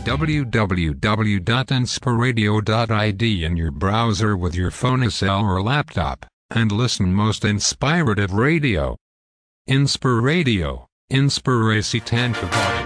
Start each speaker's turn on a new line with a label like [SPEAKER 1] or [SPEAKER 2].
[SPEAKER 1] www.inspiradio.id in your browser with your phone, cell or laptop, and listen most inspirative radio. Inspiradio, Inspiracy Tanka.